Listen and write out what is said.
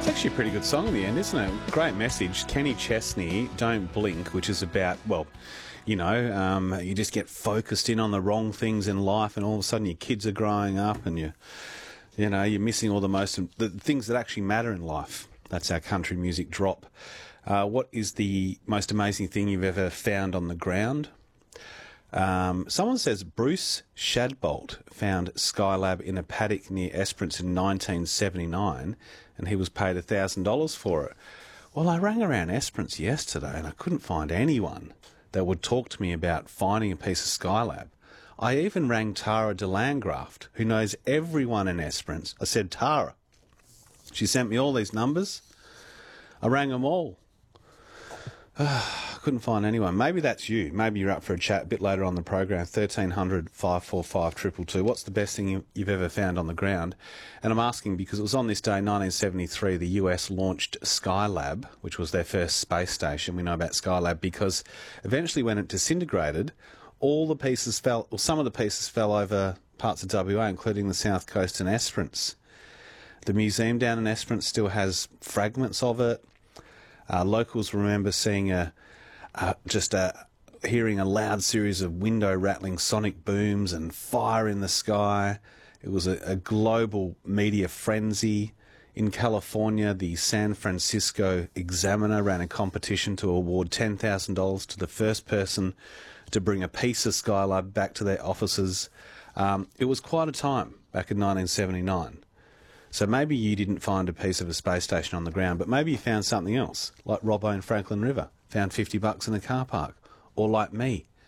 Actually a pretty good song in the end, isn't it? Great message. Kenny Chesney, Don't Blink, which is about, well, you just get focused in on the wrong things in life and all of a sudden your kids are growing up and you're missing all the things that actually matter in life. That's our country music drop. What is the most amazing thing you've ever found on the ground? Someone says Bruce Shadbolt found Skylab in a paddock near Esperance in 1979 and he was paid $1,000 for it. Well, I rang around Esperance yesterday and I couldn't find anyone that would talk to me about finding a piece of Skylab. I even rang Tara de Landgraft, who knows everyone in Esperance. I said, Tara. She sent me all these numbers. I rang them all. Couldn't find anyone. Maybe that's you. Maybe you're up for a chat a bit later on the program. 1300 545 222. What's the best thing you've ever found on the ground? And I'm asking because it was on this day, 1973, the US launched Skylab, which was their first space station. We know about Skylab because eventually when it disintegrated, some of the pieces fell over parts of WA, including the south coast and Esperance. The museum down in Esperance still has fragments of it. Locals remember seeing hearing a loud series of window rattling sonic booms and fire in the sky. It was a global media frenzy. In California, the San Francisco Examiner ran a competition to award $10,000 to the first person to bring a piece of Skylab back to their offices. It was quite a time back in 1979. So maybe you didn't find a piece of a space station on the ground, but maybe you found something else, like Robbo in Franklin River, found $50 in a car park, or like me,